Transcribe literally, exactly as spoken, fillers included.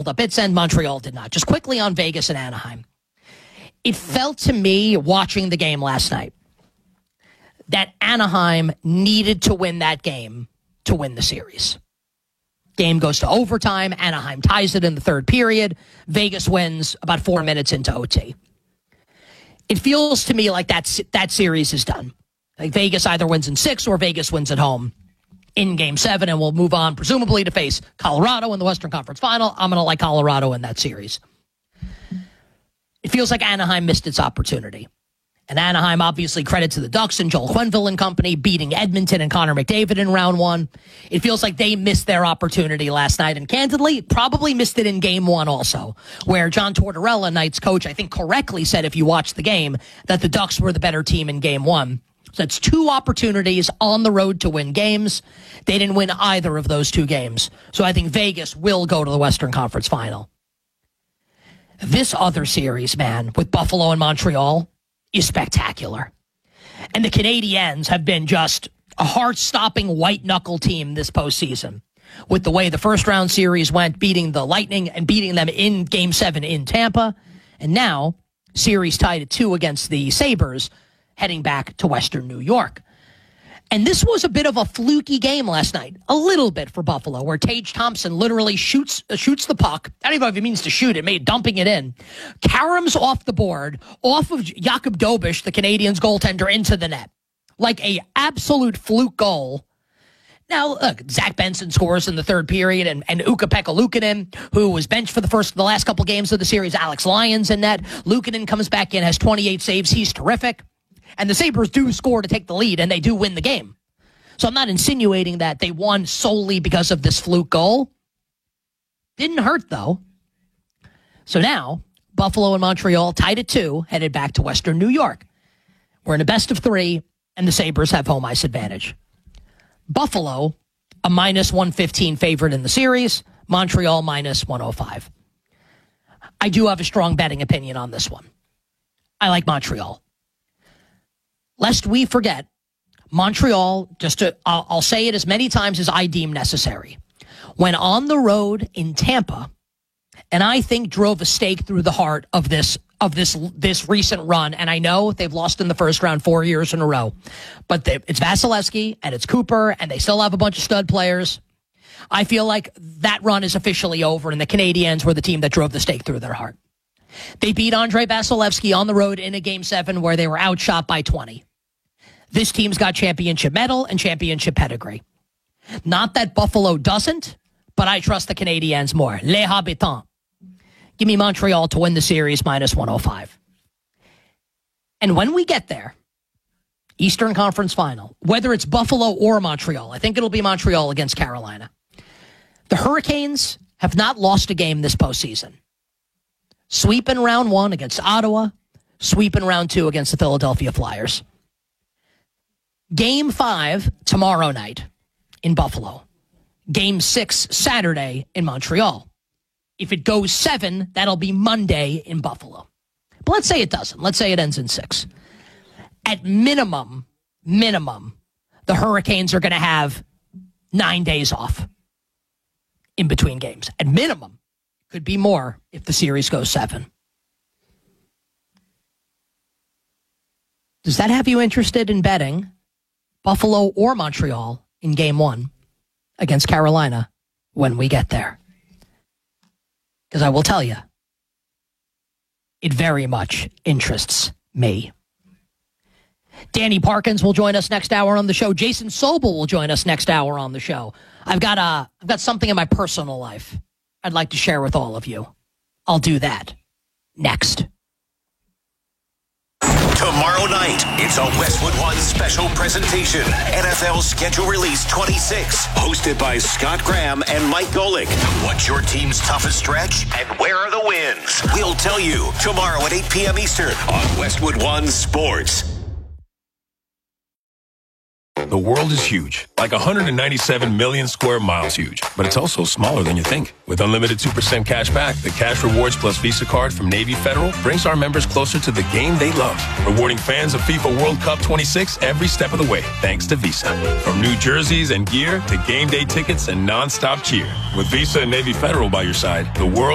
up its end. Montreal did not. Just quickly on Vegas and Anaheim. It felt to me, watching the game last night, that Anaheim needed to win that game to win the series. Game goes to overtime. Anaheim ties it in the third period. Vegas wins about four minutes into O T. It feels to me like that, that series is done. Like Vegas either wins in six or Vegas wins at home in game seven, and we'll move on, presumably, to face Colorado in the Western Conference Final. I'm going to like Colorado in that series. It feels like Anaheim missed its opportunity. And Anaheim, obviously, credit to the Ducks and Joel Quenneville and company, beating Edmonton and Connor McDavid in round one. It feels like they missed their opportunity last night, and candidly, probably missed it in game one also, where John Tortorella, Knights coach, I think correctly said, if you watch the game, that the Ducks were the better team in game one. So that's two opportunities on the road to win games. They didn't win either of those two games. So I think Vegas will go to the Western Conference Final. This other series, man, with Buffalo and Montreal, is spectacular. And the Canadiens have been just a heart-stopping white-knuckle team this postseason. With the way the first-round series went, beating the Lightning and beating them in Game seven in Tampa. And now, series tied at two against the Sabres, heading back to Western New York. And this was a bit of a fluky game last night, a little bit for Buffalo, where Tage Thompson literally shoots uh, shoots the puck. I don't even know if he means to shoot it, maybe dumping it in. Karam's off the board, off of Jakub Dobish, the Canadiens goaltender, into the net. Like a absolute fluke goal. Now, look, Zach Benson scores in the third period, and, and Ukko-Pekka Luukkonen, who was benched for the first, the last couple games of the series, Alex Lyons in net. Luukkonen comes back in, has twenty-eight saves. He's terrific. And the Sabres do score to take the lead, and they do win the game. So I'm not insinuating that they won solely because of this fluke goal. Didn't hurt, though. So now, Buffalo and Montreal tied at two, headed back to Western New York. We're in a best of three, and the Sabres have home ice advantage. Buffalo, a minus one fifteen favorite in the series. Montreal, minus one oh five. I do have a strong betting opinion on this one. I like Montreal. Lest we forget, Montreal, just to, I'll, I'll say it as many times as I deem necessary, when on the road in Tampa, and I think drove a stake through the heart of this of this this recent run. And I know they've lost in the first round four years in a row, but they, it's Vasilevsky and it's Cooper, and they still have a bunch of stud players. I feel like that run is officially over, and the Canadiens were the team that drove the stake through their heart. They beat Andrei Vasilevsky on the road in a game seven where they were outshot by twenty. This team's got championship medal and championship pedigree. Not that Buffalo doesn't, but I trust the Canadiens more. Les Habitants. Give me Montreal to win the series, minus one oh five. And when we get there, Eastern Conference Final, whether it's Buffalo or Montreal, I think it'll be Montreal against Carolina. The Hurricanes have not lost a game this postseason. Sweep in round one against Ottawa, sweep in round two against the Philadelphia Flyers. Game five tomorrow night in Buffalo. Game six Saturday in Montreal. If it goes seven, that'll be Monday in Buffalo. But let's say it doesn't. Let's say it ends in six. At minimum, minimum, the Hurricanes are going to have nine days off in between games. At minimum. Could be more if the series goes seven. Does that have you interested in betting Buffalo or Montreal in game one against Carolina when we get there? Because I will tell you, it very much interests me. Danny Parkins will join us next hour on the show. Jason Sobel will join us next hour on the show. I've got a, I've got something in my personal life I'd like to share with all of you. I'll do that next. Tomorrow night, it's a Westwood One special presentation. N F L Schedule Release twenty-six, hosted by Scott Graham and Mike Golick. What's your team's toughest stretch, and where are the wins? We'll tell you tomorrow at eight p.m. Eastern on Westwood One Sports. The world is huge, like one hundred ninety-seven million square miles huge, but it's also smaller than you think. With unlimited two percent cash back, the Cash Rewards Plus Visa card from Navy Federal brings our members closer to the game they love, rewarding fans of FIFA World Cup twenty-six every step of the way, thanks to Visa. From new jerseys and gear to game day tickets and nonstop cheer. With Visa and Navy Federal by your side, the world